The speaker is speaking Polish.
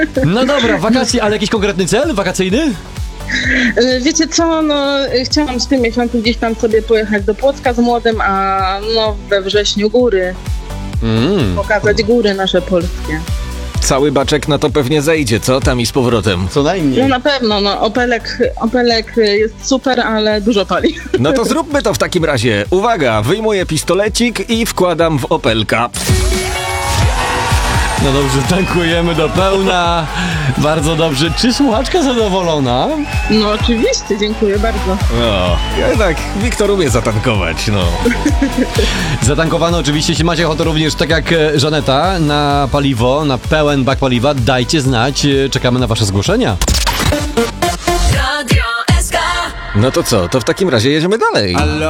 No dobra, wakacje, ale jakiś konkretny cel wakacyjny? Wiecie co, chciałam w tym miesiącu gdzieś tam sobie pojechać do Płocka z młodym, a we wrześniu góry. Pokazać góry nasze polskie. Cały baczek na to pewnie zejdzie, co? Tam i z powrotem. Co najmniej. No na pewno, Opelek jest super, ale dużo pali. No to zróbmy to w takim razie. Uwaga, wyjmuję pistolecik i wkładam w Opelka. No dobrze, tankujemy do pełna. Bardzo dobrze. Czy słuchaczka zadowolona? No oczywiście, dziękuję bardzo. No, jednak Wiktor umie zatankować, no. Zatankowano oczywiście, jeśli macie ochotę również, tak jak Żaneta, na paliwo, na pełen bak paliwa, dajcie znać, czekamy na wasze zgłoszenia. No to co, to w takim razie jedziemy dalej.